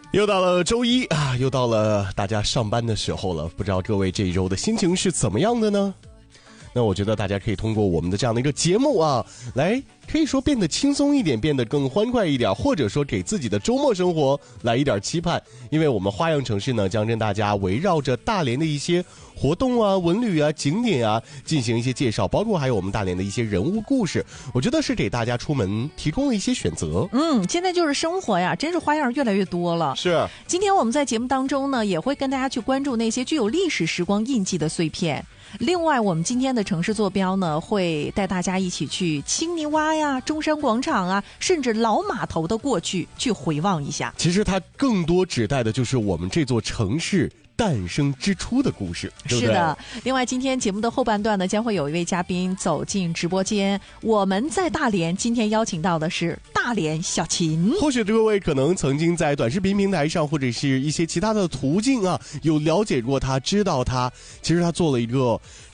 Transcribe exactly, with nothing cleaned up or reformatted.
又到了周一啊，又到了大家上班的时候了，不知道各位这一周的心情是怎么样的呢？那我觉得大家可以通过我们的这样的一个节目啊，来可以说变得轻松一点，变得更欢快一点，或者说给自己的周末生活来一点期盼。因为我们花样城市呢，将跟大家围绕着大连的一些活动啊、文旅啊、景点啊进行一些介绍，包括还有我们大连的一些人物故事，我觉得是给大家出门提供了一些选择。 嗯，现在就是生活呀，真是花样越来越多了。 是， 今天我们在节目当中呢，也会跟大家去关注那些具有历史时光印记的碎片。另外，我们今天的城市坐标呢，会带大家一起去青泥洼呀、中山广场啊，甚至老码头的过去去回望一下。 其实它更多指代的就是我们这座城市诞生之初的故事，对不对？ 是的。另外，今天节目的后半段呢，将会有一位嘉宾走进直播间。我们在大连，今天邀请到的是大连小秦。 或许各位可能曾经在短视频平台上，或者是一些其他的途径啊，有了解过他，知道他。其实他做了一个